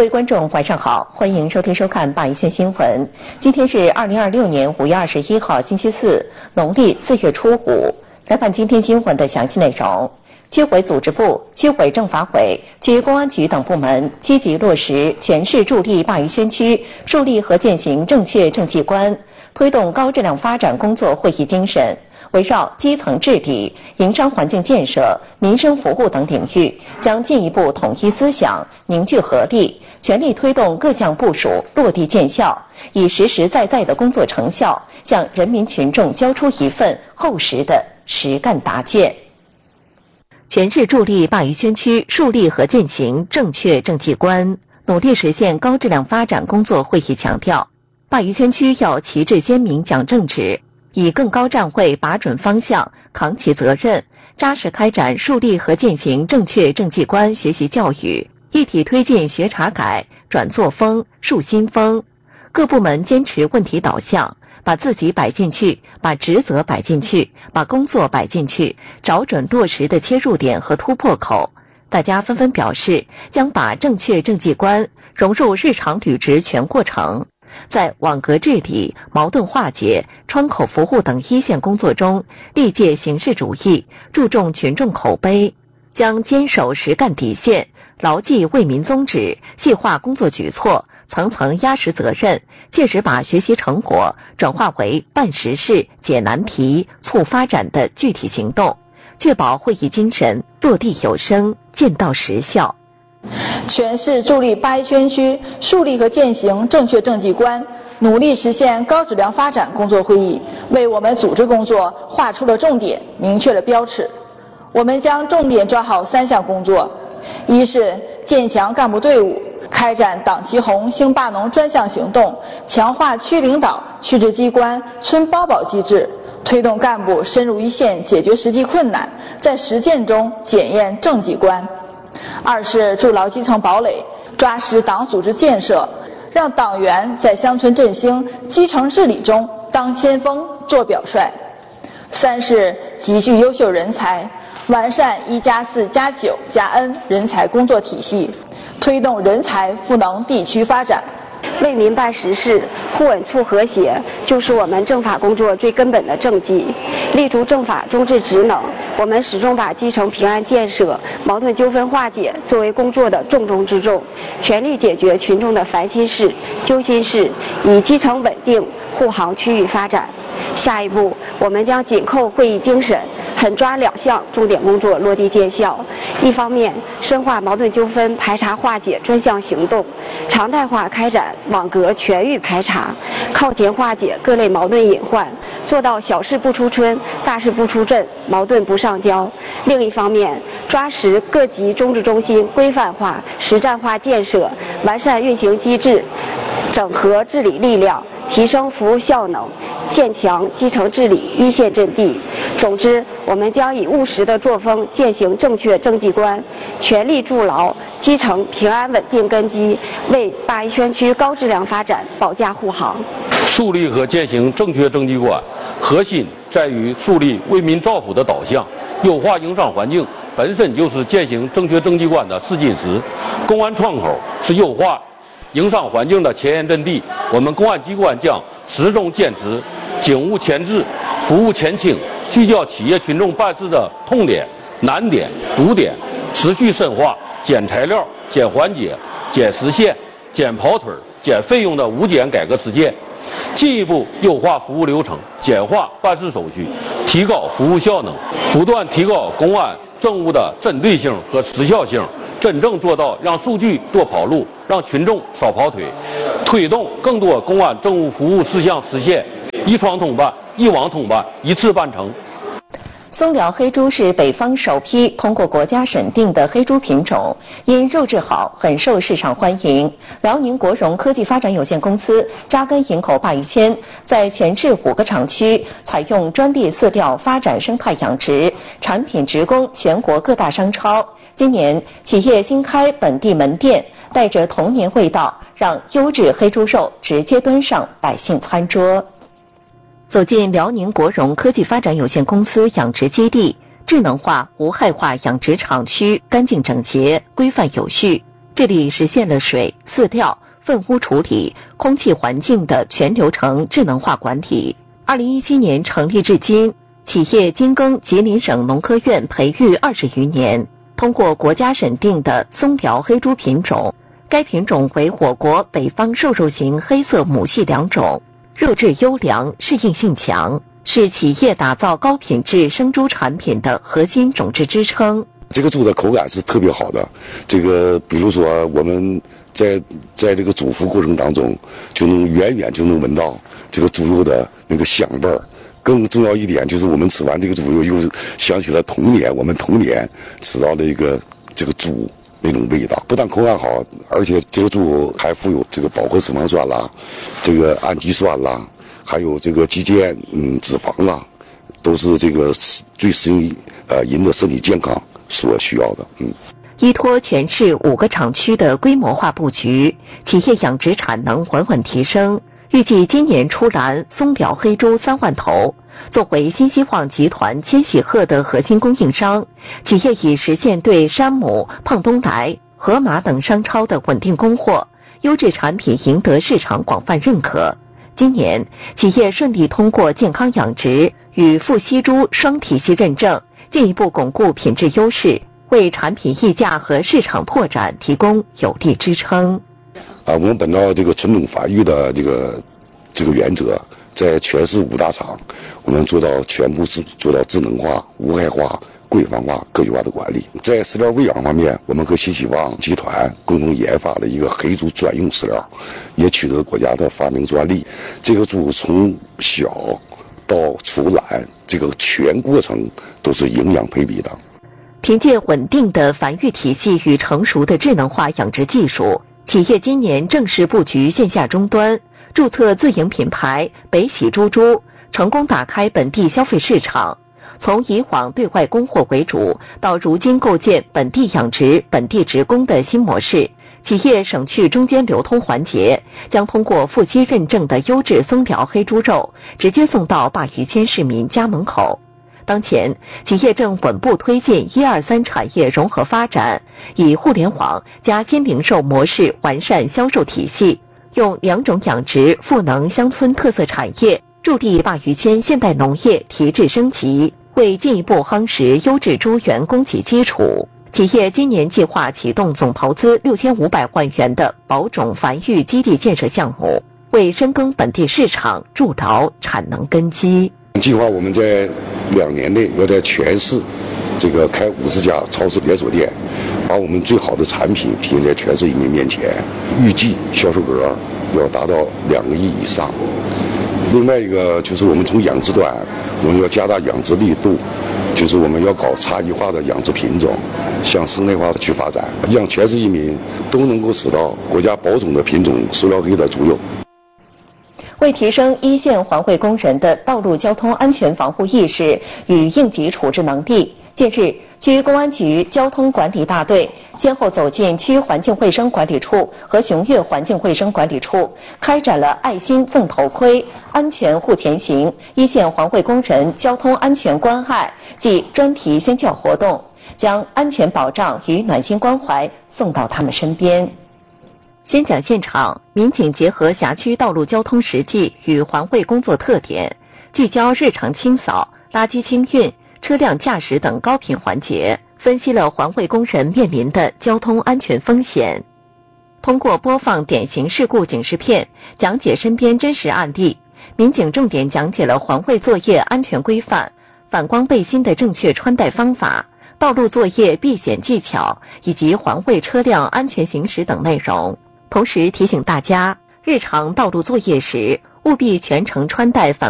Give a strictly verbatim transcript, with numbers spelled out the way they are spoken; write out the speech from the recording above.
各位观众晚上好，欢迎收听收看鲅鱼圈新闻。今天是二零二六年五月二十一号星期四，农历四月初五。来看今天新闻的详细内容。区委组织部、区委政法委、区公安局等部门积极落实全市助力鲅鱼圈区树立和践行正确政绩观，推动高质量发展工作会议精神，围绕基层治理、营商环境建设、民生服务等领域，将进一步统一思想，凝聚合力，全力推动各项部署落地见效，以实实在在的工作成效，向人民群众交出一份厚实的实干答卷。全市助力鲅鱼圈区树立和践行正确政绩观，努力实现高质量发展工作会议强调，鲅鱼圈区要旗帜鲜明讲正直，以更高站位把准方向，扛起责任，扎实开展树立和践行正确政绩观学习教育，一体推进学查改、转作风、树新风。各部门坚持问题导向，把自己摆进去，把职责摆进去，把工作摆进去，找准落实的切入点和突破口。大家纷纷表示，将把正确政绩观融入日常履职全过程，在网格治理、矛盾化解、窗口服务等一线工作中，力戒形式主义，注重群众口碑，将坚守实干底线，牢记为民宗旨，细化工作举措，层层压实责任，切实把学习成果转化为办实事、解难题、促发展的具体行动，确保会议精神落地有声，见到实效。 全市助力鲅鱼圈区树立和践行正确政绩观，努力实现高质量发展工作会议，为我们组织工作划出了重点，明确了标尺。我们将重点抓好三项工作：一是建强干部队伍，开展党旗红兴坝农专项行动，强化区领导、区直机关村包保机制，推动干部深入一线解决实际困难，在实践中检验政绩观。二是筑牢基层堡垒，抓实党组织建设，让党员在乡村振兴、基层治理中当先锋、做表率。三是集聚优秀人才，完善一加四加九加 N 人才工作体系，推动人才赋能地区发展。 为民办实事，互稳促和谐，就是我们政法工作最根本的政绩。立足政法中治职能，我们始终把基层平安建设、矛盾纠纷化解作为工作的重中之重，全力解决群众的烦心事、揪心事，以基层稳定护航区域发展。下一步，我们将紧扣会议精神，狠抓两项重点工作落地见效。一方面，深化矛盾纠纷排查化解专项行动，常态化开展网格全域排查，靠前化解各类矛盾隐患，做到小事不出村，大事不出镇，矛盾不上交。另一方面，抓实各级中治中心规范化、实战化建设，完善运行机制，整合治理力量，提升服务效能，建强基层治理一线阵地。总之，我们将以务实的作风践行正确政绩观，全力筑牢基层平安稳定根基，为鲅鱼圈区高质量发展保驾护航。 树立和践行正确政绩观，核心在于树立为民造福的导向，优化营商环境本身就是践行正确政绩观的试金石。公安窗口是优化营商环境的前沿阵地，我们公安机关将始终坚持警务前置、服务前倾，聚焦企业群众办事的痛点、难点、堵点，持续深化减材料、减环节、减时限、减跑腿、减费用的无减改革实践，进一步优化服务流程，简化办事手续，提高服务效能，不断提高公安政务的针对性和时效性，真正做到让数据多跑路，让群众少跑腿，推动更多公安政务服务事项实现一窗通办、一网通办、一次办成。 松辽黑猪是北方首批通过国家审定的黑猪品种，因肉质好，很受市场欢迎。辽宁国荣科技发展有限公司扎根营口鲅鱼圈，在全市五个厂区采用专利饲料发展生态养殖，产品直供全国各大商超。今年企业新开本地门店，带着童年味道，让优质黑猪肉直接端上百姓餐桌。走进辽宁国荣科技发展有限公司养殖基地，智能化、无害化养殖场区干净整洁、规范有序。 这里实现了水、饲料、粪污处理、空气环境的全流程智能化管理。二零一七年成立至今，企业精耕吉林省农科院培育二十余年，通过国家审定的松辽黑猪品种，该品种为我国北方瘦肉型黑色母系良种，肉质优良，适应性强，是企业打造高品质生猪产品的核心种质支撑。 这个猪的口感是特别好的，这个比如说我们在在这个煮孵过程当中，就能远远就能闻到这个猪肉的那个香味儿。更重要一点就是我们吃完这个猪肉，又想起了童年，我们童年吃到的一个这个猪那种味道。不但口感好，而且这个猪还富有这个饱和脂肪酸啦，这个氨基酸啦，还有这个肌腱嗯脂肪啦，都是这个最适应呃人的身体健康所需要的。嗯。 依托全市五个厂区的规模化布局，企业养殖产能稳稳提升。预计今年出栏松辽黑猪三万头。作为新希望集团千禧鹤的核心供应商，企业已实现对山姆、胖东来、盒马等商超的稳定供货，优质产品赢得市场广泛认可。今年，企业顺利通过健康养殖与富硒猪双体系认证，进一步巩固品质优势，为产品溢价和市场拓展提供有力支撑。 啊，我们本着这个纯种繁育的这个这个原则，在全市五大厂，我们做到全部是做到智能化、无害化、规范化、科学化的管理。在饲料喂养方面，我们和新希望集团共同研发了一个黑猪专用饲料，也取得了国家的发明专利。这个猪从小到出栏，这个全过程都是营养配比的。 凭借稳定的繁育体系与成熟的智能化养殖技术，企业今年正式布局线下终端，注册自营品牌北喜猪猪，成功打开本地消费市场。从以往对外供货为主，到如今构建本地养殖、本地直供的新模式，企业省去中间流通环节，将通过富硒认证的优质松辽黑猪肉直接送到鲅鱼圈市民家门口。当前，企业正稳步推进一二三产业融合发展，以互联网加新零售模式完善销售体系，用两种养殖赋能乡村特色产业，助力鲅鱼圈现代农业提质升级，为进一步夯实优质猪源供给基础。企业今年计划启动总投资六千五百万元的保种繁育基地建设项目，为深耕本地市场筑牢产能根基。 计划我们在两年内要在全市这个开五十家超市连锁店，把我们最好的产品体现在全市人民面前，预计销售额要达到两个亿以上。另外一个就是我们从养殖端，我们要加大养殖力度，就是我们要搞差异化的养殖品种，向生态化的去发展，让全市人民都能够吃到国家保种的品种松辽黑的猪肉。 为提升一线环卫工人的道路交通安全防护意识与应急处置能力，近日，区公安局交通管理大队先后走进区环境卫生管理处和雄越环境卫生管理处，开展了爱心赠头盔、安全护前行、一线环卫工人交通安全关爱暨专题宣教活动，将安全保障与暖心关怀送到他们身边。宣讲现场，民警结合辖区道路交通实际与环卫工作特点，聚焦日常清扫、垃圾清运、车辆驾驶等高频环节，分析了环卫工人面临的交通安全风险。通过播放典型事故警示片，讲解身边真实案例，民警重点讲解了环卫作业安全规范、反光背心的正确穿戴方法、道路作业避险技巧以及环卫车辆安全行驶等内容。同时提醒大家，日常道路作业时务必全程穿戴反